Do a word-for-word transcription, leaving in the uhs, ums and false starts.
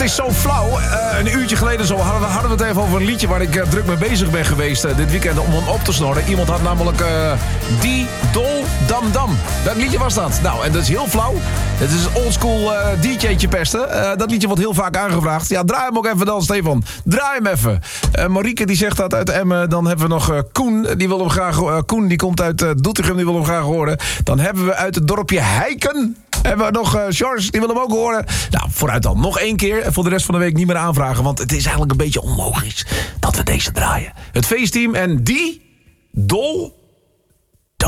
is zo flauw. Uh, een uurtje geleden zo hadden we, hadden we het even over een liedje waar ik uh, druk mee bezig ben geweest uh, dit weekend om hem op te snorren. Iemand had namelijk uh, Die Dol Dam Dam. Welk liedje was dat? Nou, en dat is heel flauw. Het is een oldschool uh, D J'tje pesten. Uh, dat liedje wordt heel vaak aangevraagd. Ja, draai hem ook even dan, Stefan. Draai hem even. Uh, Marieke die zegt dat uit Emmen. Dan hebben we nog uh, Koen. Die wil hem graag. Uh, Koen die komt uit uh, Doetinchem. Die wil hem graag horen. Dan hebben we uit het dorpje Heiken. Hebben we nog uh, George, die wil hem ook horen. Nou, vooruit dan. Nog één keer. En voor de rest van de week niet meer aanvragen. Want het is eigenlijk een beetje onlogisch dat we deze draaien. Het feestteam en Die Dol